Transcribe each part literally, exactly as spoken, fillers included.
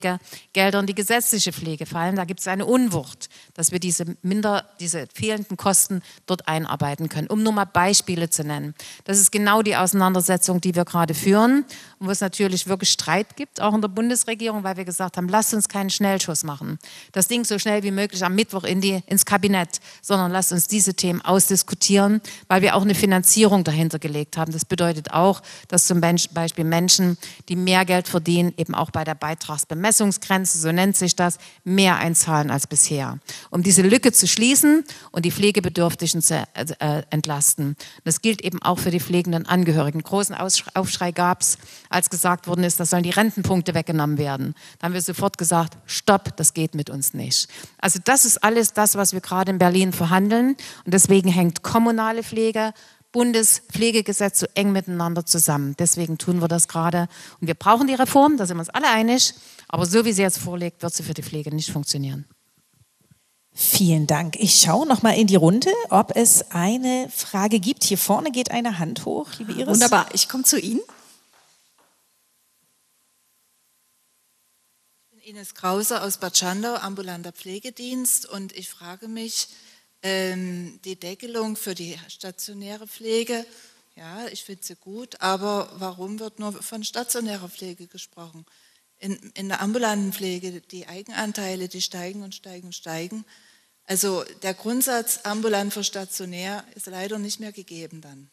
Gelder in die gesetzliche Pflege fallen. Da gibt es eine Unwucht, dass wir diese minder, diese fehlenden Kosten dort einarbeiten können. Um nur mal Beispiele zu nennen. Das ist genau die Auseinandersetzung, die wir gerade führen und wo es natürlich wirklich Streit gibt, auch in der Bundesregierung, weil wir gesagt haben, lasst uns keinen Schnellschuss machen. Das Ding so schnell wie möglich am Mittwoch in die, ins Kabinett, sondern lasst uns diese Themen ausdiskutieren, weil wir auch eine Finanzierung dahinter gelegt haben. Das bedeutet auch, dass zum Beispiel Menschen, die mehr Geld verdienen, eben auch bei der Beitragsbemessung, so nennt sich das, mehr einzahlen als bisher. Um diese Lücke zu schließen und die Pflegebedürftigen zu äh, entlasten. Das gilt eben auch für die pflegenden Angehörigen. Großen Aufschrei gab es, als gesagt worden ist, das sollen die Rentenpunkte weggenommen werden. Da haben wir sofort gesagt, stopp, das geht mit uns nicht. Also das ist alles das, was wir gerade in Berlin verhandeln. Und deswegen hängt kommunale Pflege, Bundespflegegesetz so eng miteinander zusammen. Deswegen tun wir das gerade. Und wir brauchen die Reform, da sind wir uns alle einig. Aber so wie sie jetzt vorliegt, wird sie für die Pflege nicht funktionieren. Vielen Dank. Ich schaue noch mal in die Runde, ob es eine Frage gibt. Hier vorne geht eine Hand hoch, liebe Iris. Wunderbar, ich komme zu Ihnen. Ich bin Ines Krause aus Bad Schandau, ambulanter Pflegedienst. Und ich frage mich, ähm, die Deckelung für die stationäre Pflege, ja, ich finde sie gut, aber warum wird nur von stationärer Pflege gesprochen? In, in der ambulanten Pflege, die Eigenanteile, die steigen und steigen und steigen. Also der Grundsatz ambulant für stationär ist leider nicht mehr gegeben dann.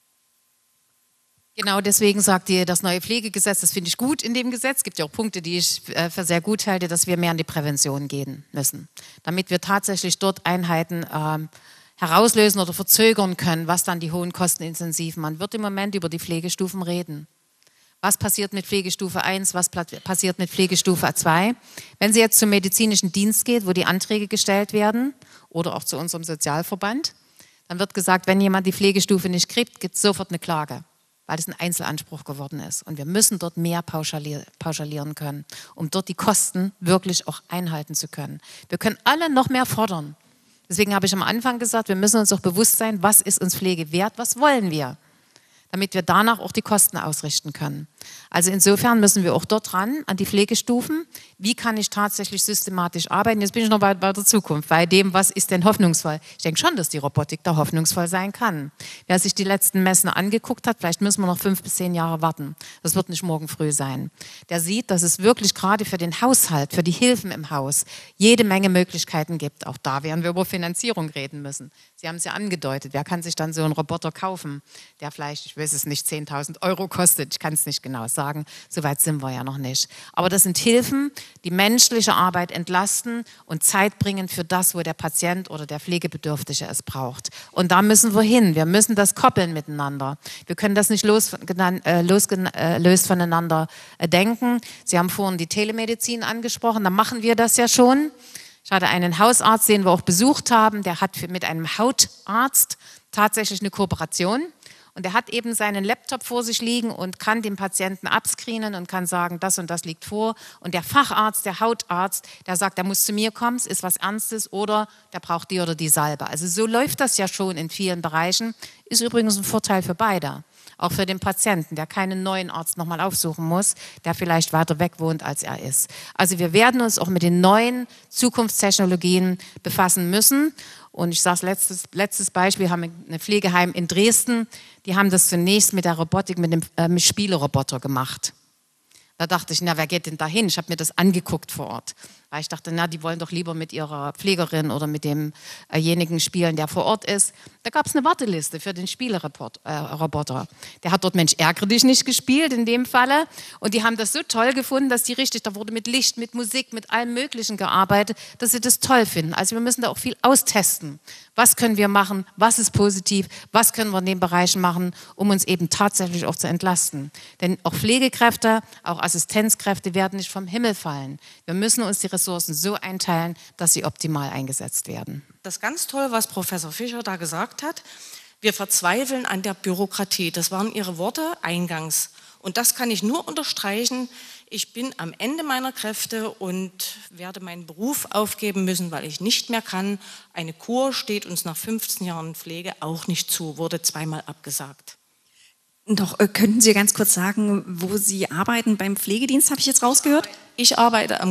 Genau deswegen sagt ihr das neue Pflegegesetz, das finde ich gut in dem Gesetz. Es gibt ja auch Punkte, die ich für sehr gut halte, dass wir mehr in die Prävention gehen müssen. Damit wir tatsächlich dort Einheiten ähm, herauslösen oder verzögern können, was dann die hohen Kostenintensiven. Man wird im Moment über die Pflegestufen reden. Was passiert mit Pflegestufe eins, was passiert mit Pflegestufe zwei? Wenn sie jetzt zum medizinischen Dienst geht, wo die Anträge gestellt werden, oder auch zu unserem Sozialverband, dann wird gesagt, wenn jemand die Pflegestufe nicht kriegt, gibt es sofort eine Klage, weil es ein Einzelanspruch geworden ist. Und wir müssen dort mehr pauschalier, pauschalieren können, um dort die Kosten wirklich auch einhalten zu können. Wir können alle noch mehr fordern. Deswegen habe ich am Anfang gesagt, wir müssen uns auch bewusst sein, was ist uns Pflege wert, was wollen wir, damit wir danach auch die Kosten ausrichten können. Also insofern müssen wir auch dort ran, an die Pflegestufen. Wie kann ich tatsächlich systematisch arbeiten? Jetzt bin ich noch bei, bei der Zukunft, bei dem, was ist denn hoffnungsvoll? Ich denke schon, dass die Robotik da hoffnungsvoll sein kann. Wer sich die letzten Messen angeguckt hat, vielleicht müssen wir noch fünf bis zehn Jahre warten. Das wird nicht morgen früh sein. Der sieht, dass es wirklich gerade für den Haushalt, für die Hilfen im Haus, jede Menge Möglichkeiten gibt. Auch da werden wir über Finanzierung reden müssen. Sie haben es ja angedeutet. Wer kann sich dann so einen Roboter kaufen, der vielleicht, ich weiß es nicht, zehntausend Euro kostet? Ich kann es nicht genau sagen. So weit sind wir ja noch nicht. Aber das sind Hilfen, die menschliche Arbeit entlasten und Zeit bringen für das, wo der Patient oder der Pflegebedürftige es braucht. Und da müssen wir hin. Wir müssen das koppeln miteinander. Wir können das nicht losgelöst äh, losgelöst voneinander äh, denken. Sie haben vorhin die Telemedizin angesprochen. Da machen wir das ja schon. Ich hatte einen Hausarzt, den wir auch besucht haben. Der hat mit einem Hautarzt tatsächlich eine Kooperation. Und er hat eben seinen Laptop vor sich liegen und kann den Patienten abscreenen und kann sagen, das und das liegt vor. Und der Facharzt, der Hautarzt, der sagt, der muss zu mir kommen, es ist was Ernstes oder der braucht die oder die Salbe. Also so läuft das ja schon in vielen Bereichen. Ist übrigens ein Vorteil für beide. Auch für den Patienten, der keinen neuen Arzt nochmal aufsuchen muss, der vielleicht weiter weg wohnt, als er ist. Also wir werden uns auch mit den neuen Zukunftstechnologien befassen müssen. Und ich sage letztes, letztes Beispiel, wir haben ein Pflegeheim in Dresden, die haben das zunächst mit der Robotik, mit dem äh, mit Spieleroboter gemacht. Da dachte ich, na, wer geht denn da hin? Ich habe mir das angeguckt vor Ort. Weil ich dachte, na, die wollen doch lieber mit ihrer Pflegerin oder mit demjenigen spielen, der vor Ort ist. Da gab es eine Warteliste für den Spieleroboter. Der hat dort Mensch, ärgere dich nicht gespielt in dem Falle. Und die haben das so toll gefunden, dass die richtig, da wurde mit Licht, mit Musik, mit allem Möglichen gearbeitet, dass sie das toll finden. Also wir müssen da auch viel austesten. Was können wir machen? Was ist positiv? Was können wir in den Bereichen machen, um uns eben tatsächlich auch zu entlasten? Denn auch Pflegekräfte, auch Assistenzkräfte werden nicht vom Himmel fallen. Wir müssen uns die Ressourcen so einteilen, dass sie optimal eingesetzt werden. Das ist ganz toll, was Professor Fischer da gesagt hat. Wir verzweifeln an der Bürokratie. Das waren Ihre Worte eingangs. Und das kann ich nur unterstreichen. Ich bin am Ende meiner Kräfte und werde meinen Beruf aufgeben müssen, weil ich nicht mehr kann. Eine Kur steht uns nach fünfzehn Jahren Pflege auch nicht zu, wurde zweimal abgesagt. Doch, äh, könnten Sie ganz kurz sagen, wo Sie arbeiten beim Pflegedienst, habe ich jetzt rausgehört? ich arbeite am